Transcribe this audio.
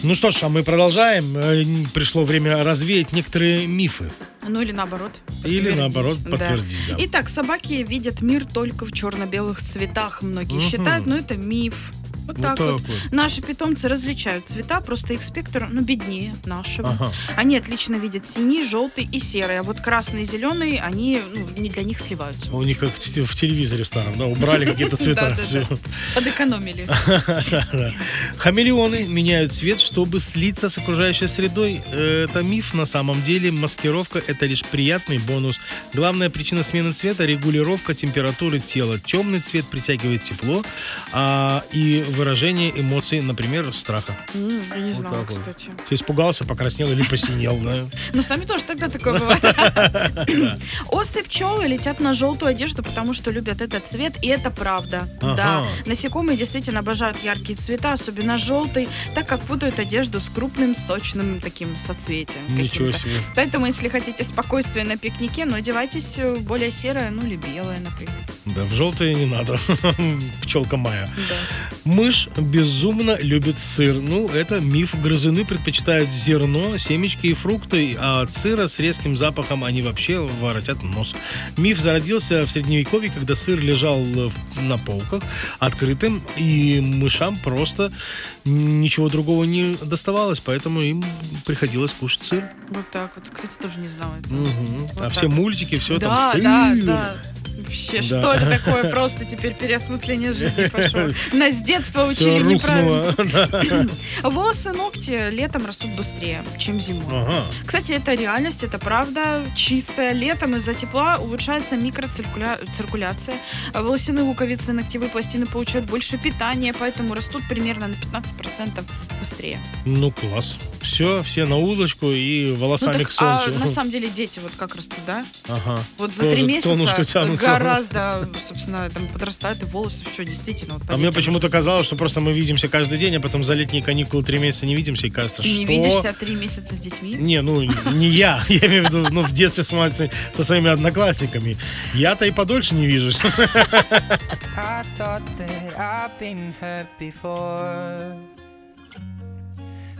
Ну что ж, а мы продолжаем. Пришло время развеять некоторые мифы. Ну или наоборот. Или наоборот Да. подтвердить, да. Итак, собаки видят мир только в черно-белых цветах. Многие считают, но это миф. Вот так вот. Наши питомцы различают цвета, просто их спектр, беднее нашего. Ага. Они отлично видят синий, желтый и серый. А вот красный и зеленый, они, не для них сливаются. У них как в телевизоре старом, да, убрали какие-то цвета. Да. Подэкономили. Хамелеоны меняют цвет, чтобы слиться с окружающей средой. Это миф на самом деле. Маскировка — это лишь приятный бонус. Главная причина смены цвета — регулировка температуры тела. Темный цвет притягивает тепло, и выражение эмоций, например, страха. Я не знала, так вот. кстати. Ты испугался, покраснел или посинел, да? Ну, с нами тоже тогда такое бывает. Осы пчелы летят на желтую одежду, потому что любят этот цвет, и это правда. Ага. Да, насекомые действительно обожают яркие цвета, особенно желтый, так как путают одежду с крупным, сочным таким соцветием. Ничего каким-то. себе. Поэтому, если хотите спокойствия на пикнике, одевайтесь в более серое, или белое, например. Да, в желтое не надо. Пчелка Майя. Да. Мышь безумно любит сыр. Это миф. Грызуны предпочитают зерно, семечки и фрукты, а от сыра с резким запахом они вообще воротят нос. Миф зародился в Средневековье, когда сыр лежал на полках открытым, и мышам просто ничего другого не доставалось, поэтому им приходилось кушать сыр. Вот так вот. Кстати, тоже не знала этого. Вот так все вот. мультики, все там Да, сыр. да. Вообще, Да. что это такое? Просто теперь переосмысление жизни пошло. Нас с детства Всё учили неправильно. рухнуло. Волосы, ногти летом растут быстрее, чем зимой. Ага. Кстати, это реальность, это правда чистая. Летом из-за тепла улучшается микроциркуляция. Волосяные луковицы и ногтевые пластины получают больше питания, поэтому растут примерно на 15% быстрее. Класс. Все на удочку и волосами к А солнцу. на самом деле дети вот как растут, да? Ага. Вот за Тоже 3 месяца тонушка тянутся. гораздо, собственно, там подрастают и волосы, все действительно. Вот по А мне детям почему-то можно казалось, что просто мы видимся каждый день, а потом за летние каникулы 3 месяца не видимся, и кажется, заметить. что... Не видишься 3 месяца с детьми? Не, не я. Я имею в виду, в детстве со своими одноклассниками. Я-то и подольше не вижусь. I thought that I've been hurt before.